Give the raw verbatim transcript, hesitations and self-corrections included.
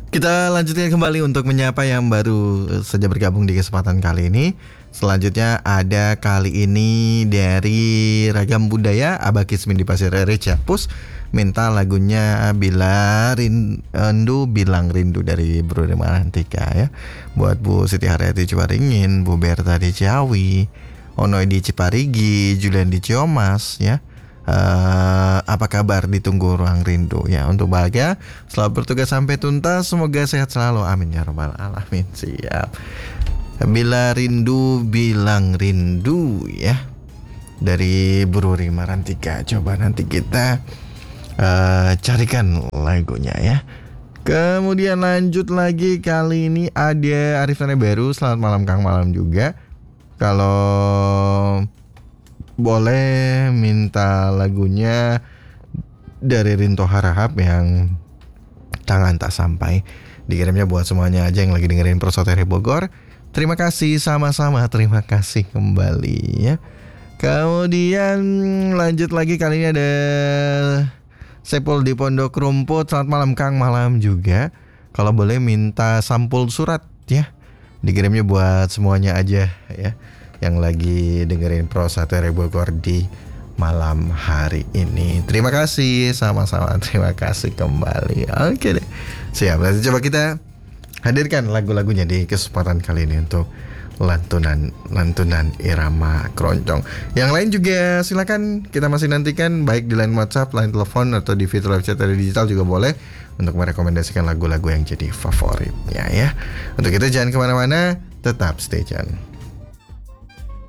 Kita lanjutkan kembali untuk menyapa yang baru saja bergabung di kesempatan kali ini. Selanjutnya ada kali ini dari Ragam Budaya, Abah Kismin di Pasir Ere Ciapus, minta lagunya Bila Rindu Bilang Rindu dari Bro Marantika ya. Buat Bu Siti Haryati Ciparingin, Bu Berta di Ciawi, Onoy di Ciparigi, Julian di Ciomas ya. Uh, apa kabar, ditunggu ruang rindu ya. Untuk bahagia selalu bertugas sampai tuntas, semoga sehat selalu, amin ya rabbal alamin. Siap. Bila rindu bilang rindu ya, dari Bu Marantika. Coba nanti kita uh, carikan lagunya ya. Kemudian lanjut lagi, kali ini ada Arif Tane Baru. Selamat malam Kang, malam juga. Kalau boleh minta lagunya dari Rinto Harahap yang Tangan Tak Sampai. Dikirimnya buat semuanya aja yang lagi dengerin Prosoteri Bogor. Terima kasih, sama-sama, terima kasih kembali ya. Kemudian lanjut lagi, kali ini ada Sepul di Pondok Rumput. Selamat malam Kang, malam juga. Kalau boleh minta sampul surat ya. Dikirimnya buat semuanya aja ya, yang lagi dengerin Prosoteri Bogor di malam hari ini. Terima kasih, sama-sama, terima kasih kembali. Oke deh, siap. Nanti coba kita hadirkan lagu-lagunya di kesempatan kali ini untuk lantunan lantunan irama keroncong. Yang lain juga silakan, kita masih nantikan baik di line WhatsApp, line telepon, atau di fitur live chat digital juga boleh untuk merekomendasikan lagu-lagu yang jadi favoritnya ya. Untuk itu jangan kemana-mana, tetap stay tune.